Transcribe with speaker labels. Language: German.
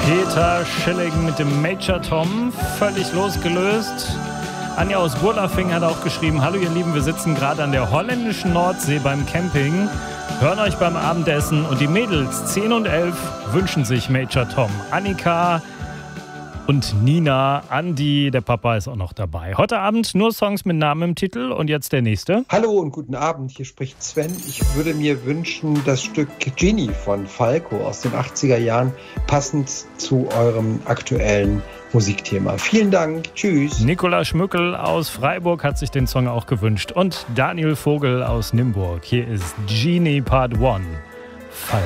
Speaker 1: Peter Schilling mit dem Major Tom, völlig losgelöst. Anja aus Burlafing hat auch geschrieben: Hallo ihr Lieben, wir sitzen gerade an der holländischen Nordsee beim Camping, hören euch beim Abendessen und die Mädels 10 und 11 wünschen sich Major Tom. Annika und Nina, Andi, der Papa ist auch noch dabei. Heute Abend nur Songs mit Namen im Titel und jetzt der nächste.
Speaker 2: Hallo und guten Abend, hier spricht Sven. Ich würde mir wünschen, das Stück Genie von Falco aus den 80er Jahren, passend zu eurem aktuellen Musikthema. Vielen Dank, tschüss.
Speaker 1: Nicola Schmückel aus Freiburg hat sich den Song auch gewünscht und Daniel Vogel aus Nimburg. Hier ist Genie Part 1, Falco.